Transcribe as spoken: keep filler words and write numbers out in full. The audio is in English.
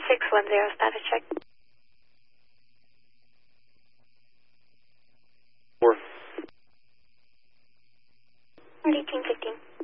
six one zero, status check. Four. eighteen fifteen.